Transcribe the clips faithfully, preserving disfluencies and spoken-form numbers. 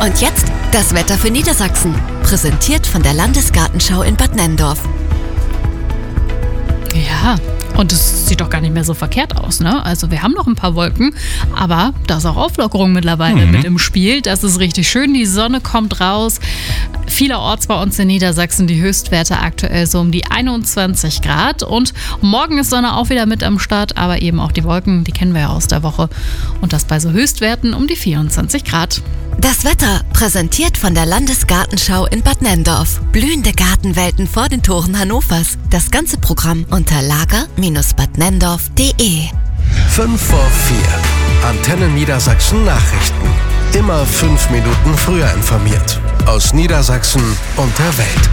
Und jetzt das Wetter für Niedersachsen. Präsentiert von der Landesgartenschau in Bad Nenndorf. Ja, und es sieht doch gar nicht mehr so verkehrt aus, ne? Also wir haben noch ein paar Wolken, aber da ist auch Auflockerung mittlerweile mhm. mit im Spiel. Das ist richtig schön, die Sonne kommt raus. Vielerorts bei uns in Niedersachsen die Höchstwerte aktuell so um die einundzwanzig Grad. Und morgen ist Sonne auch wieder mit am Start, aber eben auch die Wolken, die kennen wir ja aus der Woche. Und das bei so Höchstwerten um die vierundzwanzig Grad. Das Wetter präsentiert von der Landesgartenschau in Bad Nenndorf. Blühende Gartenwelten vor den Toren Hannovers. Das ganze Programm unter lager Bindestrich bad nenndorf punkt de. fünf vor vier. Antenne Niedersachsen Nachrichten. Immer fünf Minuten früher informiert. Aus Niedersachsen und der Welt.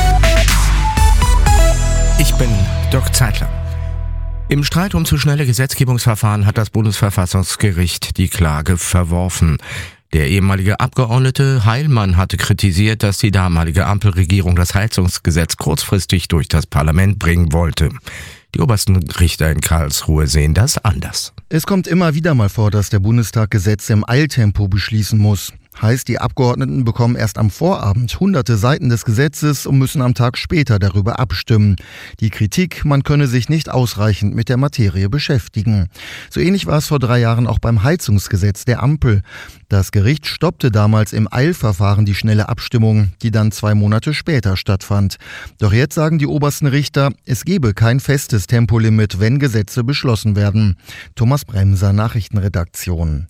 Ich bin Dirk Zeitler. Im Streit um zu schnelle Gesetzgebungsverfahren hat das Bundesverfassungsgericht die Klage verworfen. Der ehemalige Abgeordnete Heilmann hatte kritisiert, dass die damalige Ampelregierung das Heizungsgesetz kurzfristig durch das Parlament bringen wollte. Die obersten Richter in Karlsruhe sehen das anders. Es kommt immer wieder mal vor, dass der Bundestag Gesetze im Eiltempo beschließen muss. Heißt, die Abgeordneten bekommen erst am Vorabend hunderte Seiten des Gesetzes und müssen am Tag später darüber abstimmen. Die Kritik, man könne sich nicht ausreichend mit der Materie beschäftigen. So ähnlich war es vor drei Jahren auch beim Heizungsgesetz der Ampel. Das Gericht stoppte damals im Eilverfahren die schnelle Abstimmung, die dann zwei Monate später stattfand. Doch jetzt sagen die obersten Richter, es gebe kein festes Tempolimit, wenn Gesetze beschlossen werden. Thomas Bremser, Nachrichtenredaktion.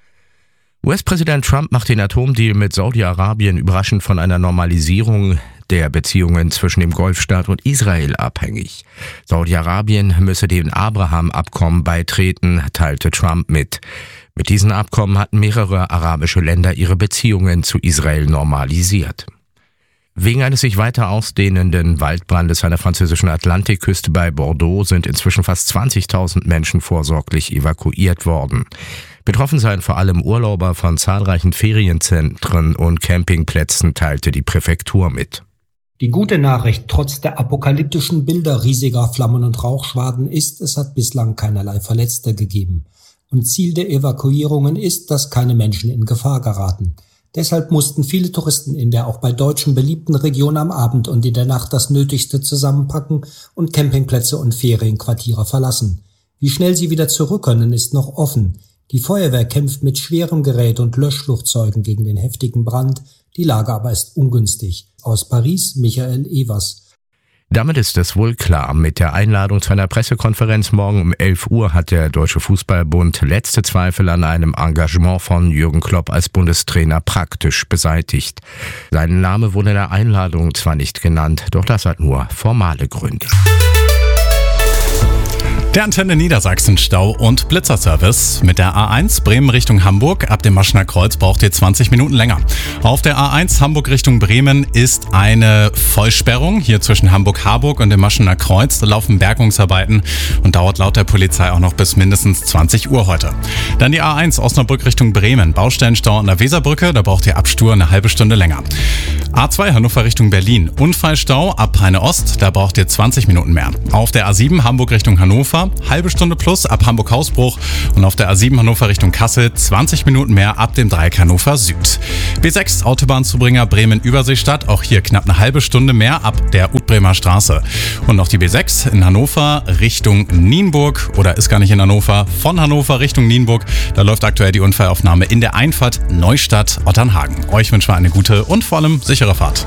U S-Präsident Trump macht den Atomdeal mit Saudi-Arabien überraschend von einer Normalisierung der Beziehungen zwischen dem Golfstaat und Israel abhängig. Saudi-Arabien müsse dem Abraham-Abkommen beitreten, teilte Trump mit. Mit diesen Abkommen hatten mehrere arabische Länder ihre Beziehungen zu Israel normalisiert. Wegen eines sich weiter ausdehnenden Waldbrandes an der französischen Atlantikküste bei Bordeaux sind inzwischen fast zwanzigtausend Menschen vorsorglich evakuiert worden. Betroffen seien vor allem Urlauber von zahlreichen Ferienzentren und Campingplätzen, teilte die Präfektur mit. Die gute Nachricht trotz der apokalyptischen Bilder riesiger Flammen und Rauchschwaden ist, es hat bislang keinerlei Verletzte gegeben. Und Ziel der Evakuierungen ist, dass keine Menschen in Gefahr geraten. Deshalb mussten viele Touristen in der auch bei Deutschen beliebten Region am Abend und in der Nacht das Nötigste zusammenpacken und Campingplätze und Ferienquartiere verlassen. Wie schnell sie wieder zurück können, ist noch offen. Die Feuerwehr kämpft mit schwerem Gerät und Löschflugzeugen gegen den heftigen Brand. Die Lage aber ist ungünstig. Aus Paris, Michael Evers. Damit ist es wohl klar. Mit der Einladung zu einer Pressekonferenz morgen um elf Uhr hat der Deutsche Fußballbund letzte Zweifel an einem Engagement von Jürgen Klopp als Bundestrainer praktisch beseitigt. Sein Name wurde in der Einladung zwar nicht genannt, doch das hat nur formale Gründe. Der Antenne Niedersachsen Stau- und Blitzerservice. Mit der A eins Bremen Richtung Hamburg ab dem Maschener Kreuz braucht ihr zwanzig Minuten länger. Auf der A eins Hamburg Richtung Bremen ist eine Vollsperrung. Hier zwischen Hamburg-Harburg und dem Maschener Kreuz. Da laufen Bergungsarbeiten und dauert laut der Polizei auch noch bis mindestens zwanzig Uhr heute. Dann die A eins Osnabrück Richtung Bremen. Baustellenstau an der Weserbrücke. Da braucht ihr ab Stur eine halbe Stunde länger. A zwei Hannover Richtung Berlin. Unfallstau ab Peine Ost. Da braucht ihr zwanzig Minuten mehr. Auf der A sieben Hamburg Richtung Hannover. Halbe Stunde plus ab Hamburg-Hausbruch und auf der A sieben Hannover Richtung Kassel zwanzig Minuten mehr ab dem Dreieck Hannover Süd. B sechs Autobahnzubringer Bremen-Überseestadt, auch hier knapp eine halbe Stunde mehr ab der Utbremer Straße. Und noch die B sechs in Hannover Richtung Nienburg oder ist gar nicht in Hannover, von Hannover Richtung Nienburg. Da läuft aktuell die Unfallaufnahme in der Einfahrt Neustadt-Otternhagen. Euch wünschen wir eine gute und vor allem sichere Fahrt.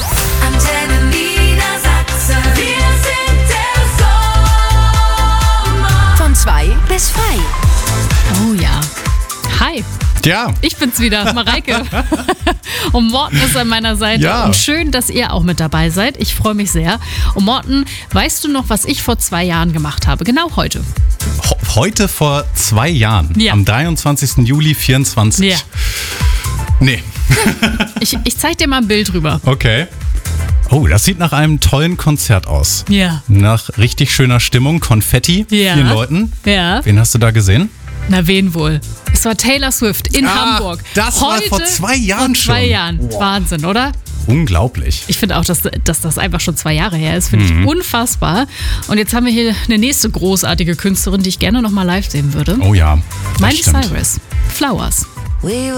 zwei bis frei. Oh ja. Hi. Ja. Ich bin's wieder, Mareike. Und Morten ist an meiner Seite. Ja. Und schön, dass ihr auch mit dabei seid. Ich freue mich sehr. Und Morten, weißt du noch, was ich vor zwei Jahren gemacht habe? Genau heute. Heute vor zwei Jahren? Ja. Am dreiundzwanzigsten Juli vierundzwanzig? Ja. Nee. ich, ich zeig dir mal ein Bild rüber. Okay. Oh, das sieht nach einem tollen Konzert aus. Ja. Nach richtig schöner Stimmung, Konfetti, ja. vielen Leuten. Ja. Wen hast du da gesehen? Na, wen wohl? Es war Taylor Swift in ah, Hamburg. Das Heute war vor zwei Jahren vor zwei schon. Jahren. Wow. Wahnsinn, oder? Unglaublich. Ich finde auch, dass, dass das einfach schon zwei Jahre her ist. Finde mhm. ich unfassbar. Und jetzt haben wir hier eine nächste großartige Künstlerin, die ich gerne noch mal live sehen würde. Oh ja, Miley stimmt. Cyrus. Flowers.